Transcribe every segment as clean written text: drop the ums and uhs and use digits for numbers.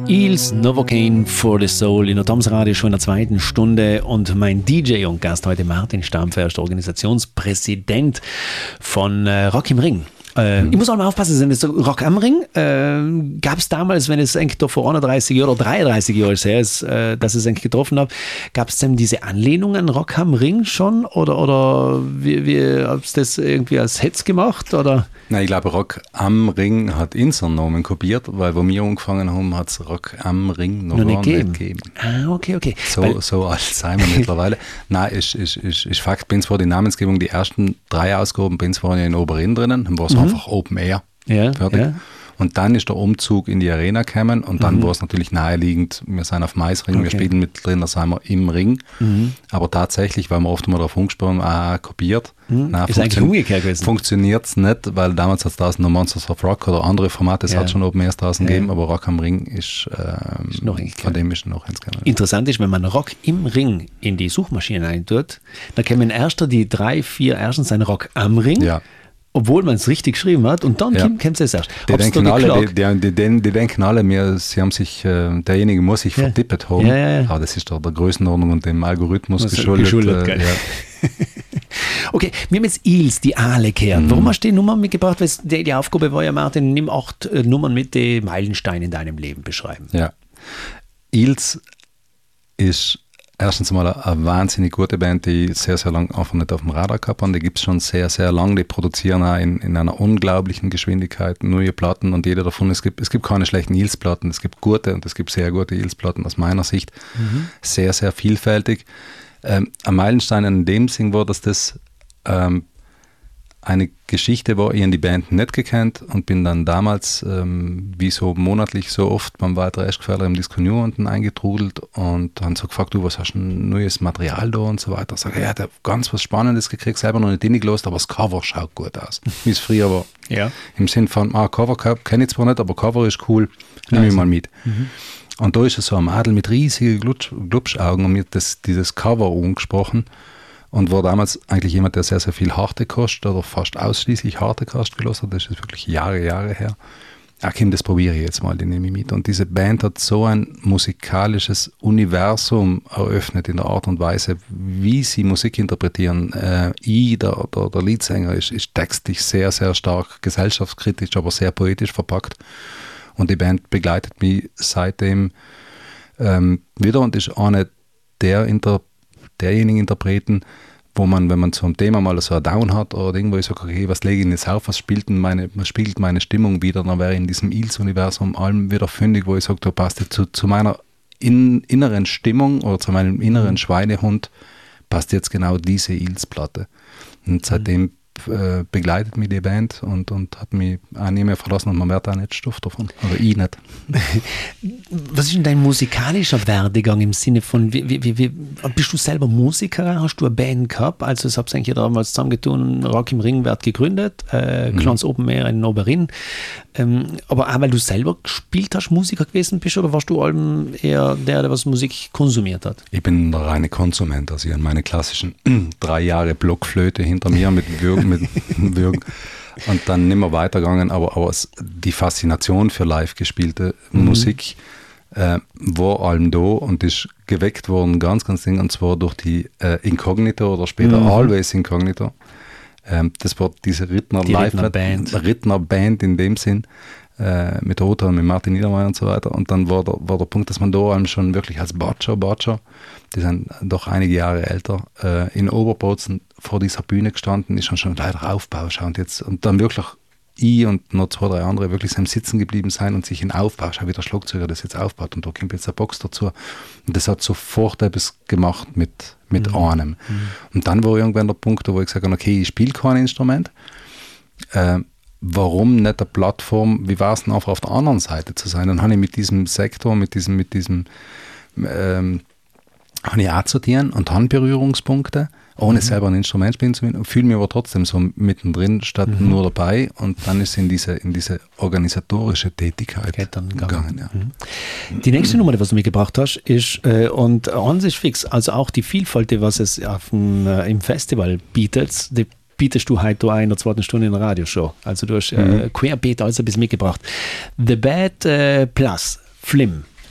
Eels Novocaine for the Soul in der Toms Radio schon in der zweiten Stunde und mein DJ und Gast heute Martin Stammförster, Organisationspräsident von Rock im Ring. Ich muss auch mal aufpassen, sind das Rock am Ring? Gab es damals, wenn es eigentlich doch vor 31 Jahren oder 33 Jahren her ist, dass ich es eigentlich getroffen habe, gab es denn diese Anlehnung an Rock am Ring schon? Oder wie habt ihr das irgendwie als Hetz gemacht? Oder? Nein, ich glaube, Rock am Ring hat unseren Namen kopiert, weil wo wir angefangen haben, hat es Rock am Ring noch nicht gegeben. Ah, okay. So alt sind wir mittlerweile. Nein, ist Fakt, bei uns war die Namensgebung, die ersten 3 Ausgaben, bei uns waren ja in Oberrhein drinnen, dann war es einfach Open Air. Ja, fertig. Ja. Und dann ist der Umzug in die Arena gekommen und dann war es natürlich naheliegend, wir sind auf Maisring, wir spielen mit drin, da sind wir im Ring. Aber tatsächlich, weil wir oft mal darauf angesprochen haben, kopiert. Nein, ist eigentlich umgekehrt gewesen. Funktioniert es nicht, weil damals hat es draußen noch Monsters of Rock oder andere Formate, es hat schon Open Airs draußen gegeben, aber Rock am Ring ist von dem ist noch eins gegangen. Interessant ist, wenn man Rock im Ring in die Suchmaschine eintut, dann kommen erst die 3, 4 ersten sein Rock am Ring. Ja. Obwohl man es richtig geschrieben hat und dann kommt es erst. Die denken alle, sie haben sich, derjenige muss sich vertippet haben, aber das ist doch der Größenordnung und dem Algorithmus geschuldet. Okay, wir haben jetzt Eels, die Aale gehört. Warum hast du die Nummern mitgebracht? Weil die Aufgabe war ja, Martin, nimm 8 Nummern mit, die Meilensteine in deinem Leben beschreiben. Ja, Eels ist erstens mal eine wahnsinnig gute Band, die sehr, sehr lange einfach nicht auf dem Radar gehabt haben. Die gibt es schon sehr, sehr lang. Die produzieren auch in einer unglaublichen Geschwindigkeit neue Platten und jeder davon, es gibt keine schlechten Eels-Platten, es gibt gute und es gibt sehr gute Eels-Platten aus meiner Sicht. Sehr, sehr vielfältig. Ein Meilenstein in dem Sinn war, dass das eine Geschichte war, ich habe die Band nicht gekannt und bin dann damals, wie so monatlich so oft beim Walter Eschgefährler im Disco New unten eingetrudelt und dann so gefragt, du, was hast du ein neues Material da und so weiter. Ich sage, ja, der hat ganz was Spannendes gekriegt, selber noch nicht hingelassen, aber das Cover schaut gut aus, wie es früher war. Ja. Im Sinn von, Cover kenne ich zwar nicht, aber Cover ist cool, nehme ich mal mit. Und da ist es so ein Mädel mit riesigen Glubschaugen und mir dieses Cover angesprochen. Und war damals eigentlich jemand, der sehr, sehr viel harte Kost oder fast ausschließlich harte Kost gelassen hat. Das ist wirklich Jahre her. Kim, das probiere ich jetzt mal, die nehme ich mit. Und diese Band hat so ein musikalisches Universum eröffnet in der Art und Weise, wie sie Musik interpretieren. Der Leadsänger ist textlich sehr, sehr stark gesellschaftskritisch, aber sehr poetisch verpackt. Und die Band begleitet mich seitdem wieder und ist eine derjenigen Interpreten, wo man, wenn man zum Thema mal so ein Down hat oder irgendwo ich sage, okay, was lege ich jetzt auf, was spiegelt meine Stimmung wieder, dann wäre in diesem Eels-Universum allem wieder fündig, wo ich sage, da passt jetzt zu meiner inneren Stimmung oder zu meinem inneren Schweinehund passt jetzt genau diese Eels-Platte. Und seitdem begleitet mich die Band und hat mich auch nicht mehr verlassen und man wird auch nicht Stoff davon. Oder ich nicht. Was ist denn dein musikalischer Werdegang im Sinne von, wie bist du selber Musiker? Hast du eine Band gehabt? Also es habt ihr eigentlich damals zusammengetun, Rock im Ring wird gegründet, Clans Open Air in Oberrin. Aber auch weil du selber gespielt hast, Musiker gewesen bist, oder warst du allem eher der was Musik konsumiert hat? Ich bin der reine Konsument. Also ich habe meine klassischen 3 Jahre Blockflöte hinter mir mit Würgen und dann nicht mehr weitergegangen, aber die Faszination für live gespielte Musik war allem da und ist geweckt worden, ganz, ganz ding, und zwar durch die Incognito oder später Always Incognito. Das war diese Rittner-Band in dem Sinn, mit Rota und mit Martin Niedermeyer und so weiter. Und dann war der Punkt, dass man da allem schon wirklich als Batscher, die sind doch einige Jahre älter, in Oberbozen vor dieser Bühne gestanden, ist schon leider Aufbau schauen und dann wirklich ich und noch 2, 3 andere wirklich am Sitzen geblieben sein und sich in Aufbau, schau wie der Schlagzeuger das jetzt aufbaut und da kommt jetzt eine Box dazu. Und das hat sofort etwas gemacht mit einem. Und dann war irgendwann der Punkt, wo ich gesagt habe, okay, ich spiele kein Instrument. Warum nicht eine Plattform, wie war es denn einfach auf der anderen Seite zu sein? Dann habe ich mit diesem Sektor, mit diesem habe ich auch zu tun und habe Berührungspunkte, ohne selber ein Instrument spielen zu müssen, fühle mich aber trotzdem so mittendrin statt nur dabei, und dann ist in diese organisatorische Tätigkeit gegangen. Ja. Die nächste Nummer, die was du mitgebracht hast, ist und an sich fix, also auch die Vielfalt, die was es im Festival bietet, die bietest du heute in der 2. Stunde in der Radioshow. Also du hast querbeet alles ein bisschen mitgebracht. The Bad Plus, Flim.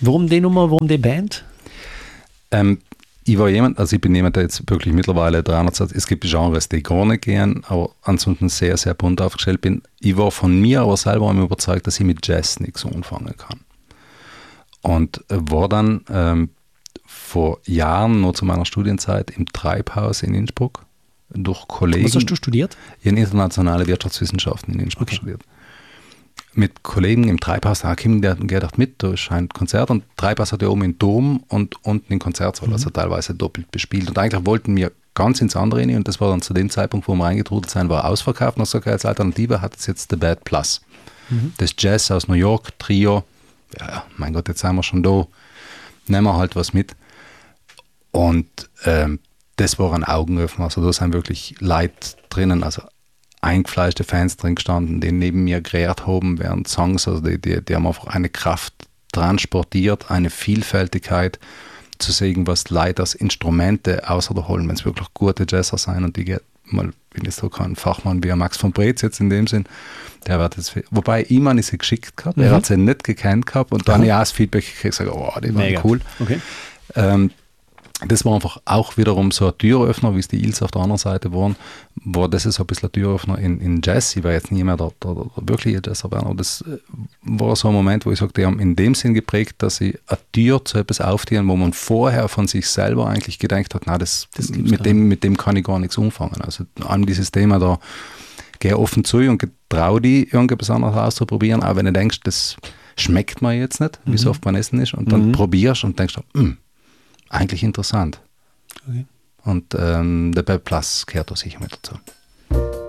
Warum die Nummer, warum die Band? Ich bin jemand, der jetzt wirklich mittlerweile 300 sagt, es gibt Genres, die gar nicht gehen, aber ansonsten sehr, sehr bunt aufgestellt bin. Ich war von mir aber selber überzeugt, dass ich mit Jazz nichts anfangen kann. Und war dann vor Jahren, noch zu meiner Studienzeit, im Treibhaus in Innsbruck durch Kollegen. Was hast du studiert? Ich habe internationale Wirtschaftswissenschaften in Innsbruck studiert. Mit Kollegen im Treibhaus, da kam der gedacht mit, da ist ein Konzert und Treibhaus hat ja oben einen Turm und unten den Konzertsaal, also teilweise doppelt bespielt. Und eigentlich wollten wir ganz ins andere rein und das war dann zu dem Zeitpunkt, wo wir reingetrudelt sind, war ausverkauft. Und ich sage, als Alternative hat es jetzt The Bad Plus. Das Jazz aus New York, Trio, ja, mein Gott, jetzt sind wir schon da, nehmen wir halt was mit. Und das war ein Augenöffner, also da sind wirklich Leute drinnen, also eingefleischte Fans drin gestanden, die neben mir gerät haben während Songs, also die haben einfach eine Kraft transportiert, eine Vielfältigkeit zu sehen, was Leute als Instrumente außer der holen, wenn es wirklich gute Jazzer sein und die geht mal, wenn jetzt so kein Fachmann wie Max von Breetz jetzt in dem Sinn, der wird jetzt, wobei ihm habe ich sie geschickt gehabt, er hat sie nicht gekannt gehabt und dann ja das Feedback gekriegt, sage, oh, die waren cool. Okay. Das war einfach auch wiederum so ein Türöffner, wie es die Ils auf der anderen Seite waren, war das so ein bisschen ein Türöffner in Jazz. Ich war jetzt nie mehr der wirkliche Jazzer, aber das war so ein Moment, wo ich sagte, die haben in dem Sinn geprägt, dass sie eine Tür zu etwas auftun, wo man vorher von sich selber eigentlich gedacht hat, na, mit dem kann ich gar nichts anfangen. Also an dieses Thema da, geh offen zu und trau dich, irgendetwas anderes auszuprobieren, auch wenn du denkst, das schmeckt mir jetzt nicht, wie so oft beim Essen ist, und dann probierst und denkst, eigentlich interessant. Okay. Und der Bad Plus gehört da sicher mit dazu.